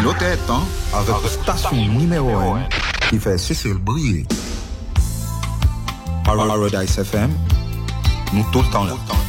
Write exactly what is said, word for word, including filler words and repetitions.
nos têtes, hein, avec station numéro un qui fait cesser le bruit. Paradise F M, nous tout le temps là.